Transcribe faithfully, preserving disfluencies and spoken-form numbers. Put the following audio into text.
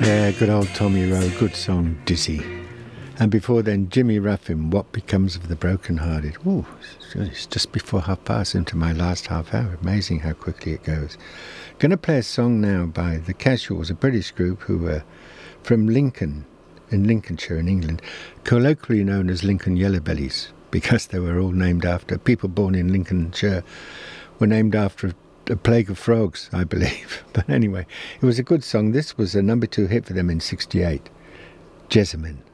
Yeah, good old Tommy Rowe, good song, Dizzy. And before then, Jimmy Ruffin, What Becomes of the Broken-Hearted. Ooh, it's just before half past into my last half hour. Amazing how quickly it goes. Going to play a song now by The Casuals, a British group who were from Lincoln, in Lincolnshire in England, colloquially known as Lincoln Yellowbellies, because they were all named after, people born in Lincolnshire were named after a plague of frogs, I believe. But anyway, it was a good song. This was a number two hit for them in sixty-eight. Jessamine.